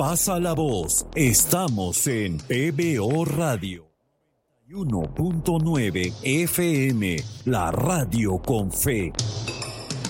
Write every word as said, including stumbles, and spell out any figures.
Pasa la voz. Estamos en P B O Radio uno punto nueve F M, la radio con fe.